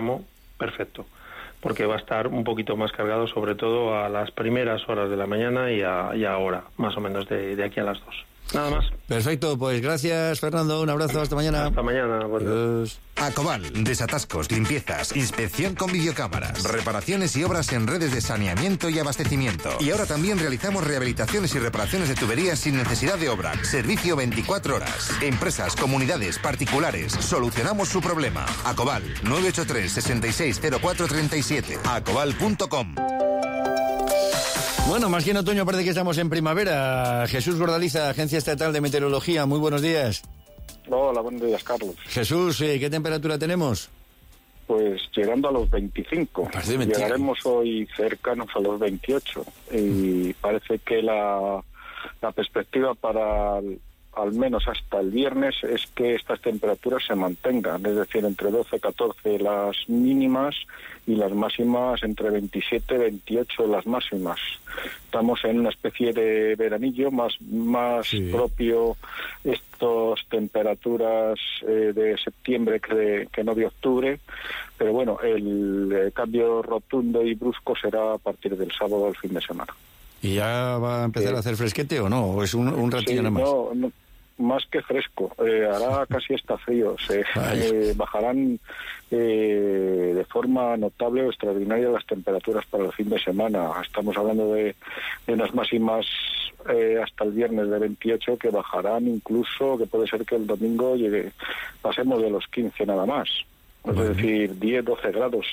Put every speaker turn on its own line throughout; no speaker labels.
perfecto, porque va a estar un poquito más cargado, sobre todo a las primeras horas de la mañana y ahora, más o menos de aquí a las 2. Nada más.
Perfecto, pues gracias, Fernando. Un abrazo, hasta mañana.
Hasta mañana.
Adiós.
Acobal, desatascos, limpiezas, inspección con videocámaras, reparaciones y obras en redes de saneamiento y abastecimiento. Y ahora también realizamos rehabilitaciones y reparaciones de tuberías sin necesidad de obra. Servicio 24 horas. Empresas, comunidades, particulares. Solucionamos su problema. Acobal, 983 660437. Acobal.com.
Bueno, más que en otoño parece que estamos en primavera. Jesús Gordaliza, Agencia Estatal de Meteorología, muy buenos días.
Hola, buenos días, Carlos.
Jesús, ¿qué temperatura tenemos?
Pues llegando a los 25. Llegaremos hoy cercanos a los 28. Y parece que la perspectiva para al menos hasta el viernes es que estas temperaturas se mantengan, es decir, entre 12 y 14 las mínimas y las máximas entre 27 y 28 las máximas. Estamos en una especie de veranillo más propio estas temperaturas de septiembre que no de octubre, pero bueno, el cambio rotundo y brusco será a partir del sábado al fin de semana.
¿Y ya va a empezar a hacer fresquete o no? ¿O es un ratillo nada más?
No, más que fresco. Hará casi hasta frío. Bajarán de forma notable o extraordinaria las temperaturas para el fin de semana. Estamos hablando de unas máximas hasta el viernes de 28 que bajarán incluso, que puede ser que el domingo pasemos de los 15 nada más. Es decir, 10-12 grados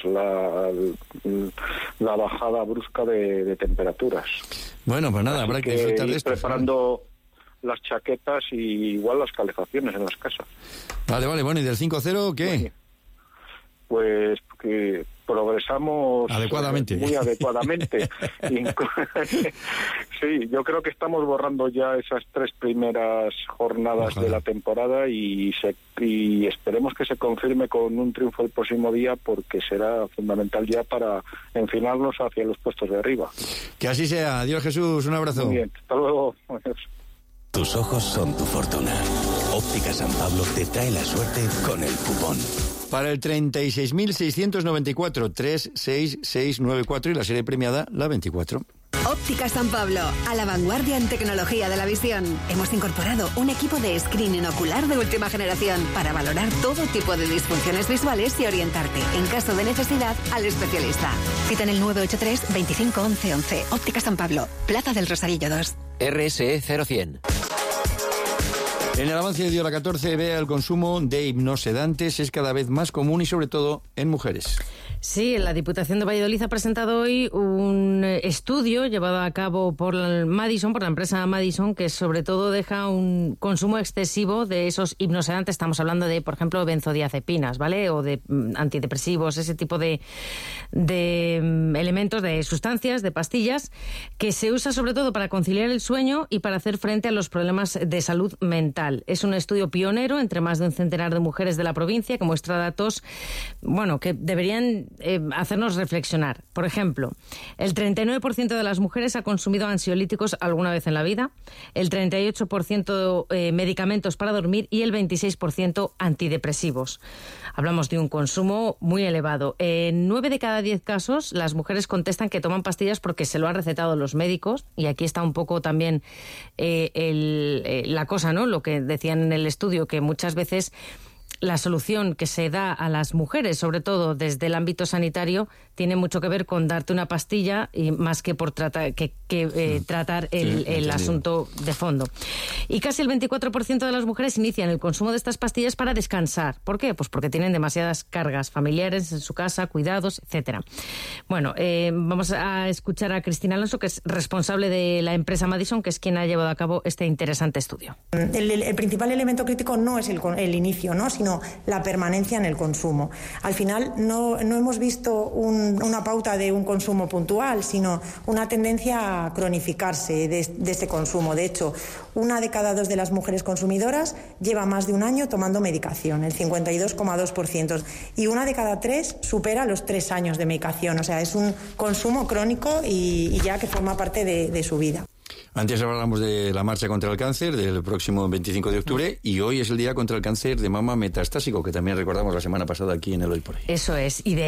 la bajada brusca de temperaturas.
Bueno, pues nada, habrá que disfrutar de esto.
Preparando las chaquetas y igual las calefacciones en las casas.
Vale, bueno, ¿y del 5-0 qué?
Bueno, pues que progresamos
adecuadamente.
Muy adecuadamente. Sí, yo creo que estamos borrando ya esas 3 primeras jornadas de la temporada y esperemos que se confirme con un triunfo el próximo día, porque será fundamental ya para enfilarnos hacia los puestos de arriba.
Que así sea. Adiós, Jesús, un abrazo.
Muy bien, hasta luego. Adiós.
Tus ojos son tu fortuna. Óptica San Pablo te trae la suerte con el cupón.
Para el 36.694, 36694 y la serie premiada, la 24.
Óptica San Pablo, a la vanguardia en tecnología de la visión. Hemos incorporado un equipo de screening ocular de última generación para valorar todo tipo de disfunciones visuales y orientarte, en caso de necesidad, al especialista. Cita en el 983 25 11 11. Óptica San Pablo, Plaza del Rosarillo 2.
RSE 0100.
En el avance de hora 14, vea el consumo de hipnosedantes es cada vez más común y sobre todo en mujeres.
Sí, la Diputación de Valladolid ha presentado hoy un estudio llevado a cabo por la empresa Madison, que sobre todo deja un consumo excesivo de esos hipnosedantes. Estamos hablando de, por ejemplo, benzodiazepinas, ¿vale? O de antidepresivos, ese tipo de elementos, de sustancias, de pastillas, que se usa sobre todo para conciliar el sueño y para hacer frente a los problemas de salud mental. Es un estudio pionero entre más de un centenar de mujeres de la provincia que muestra datos, que deberían hacernos reflexionar. Por ejemplo, el 39% de las mujeres ha consumido ansiolíticos alguna vez en la vida, el 38% medicamentos para dormir y el 26% antidepresivos. Hablamos de un consumo muy elevado. En 9 de cada 10 casos, las mujeres contestan que toman pastillas porque se lo han recetado los médicos, y aquí está un poco también la cosa, ¿no? Lo que decían en el estudio, que muchas veces la solución que se da a las mujeres, sobre todo desde el ámbito sanitario, tiene mucho que ver con darte una pastilla y más que por tratar el asunto de fondo. Y casi el 24% de las mujeres inician el consumo de estas pastillas para descansar. ¿Por qué? Pues porque tienen demasiadas cargas familiares en su casa, cuidados, etcétera. Bueno, vamos a escuchar a Cristina Alonso, que es responsable de la empresa Madison, que es quien ha llevado a cabo este interesante estudio.
El principal elemento crítico no es el inicio, ¿no?, sino la permanencia en el consumo. Al final no hemos visto una pauta de un consumo puntual, sino una tendencia a cronificarse de este consumo. De hecho, 1 de cada 2 de las mujeres consumidoras lleva más de un año tomando medicación, el 52,2%, y 1 de cada 3 supera los 3 años de medicación. O sea, es un consumo crónico y ya que forma parte de su vida.
Antes hablábamos de la marcha contra el cáncer del próximo 25 de octubre y hoy es el día contra el cáncer de mama metastásico, que también recordamos la semana pasada aquí en el Hoy por Hoy.
Eso es. Y de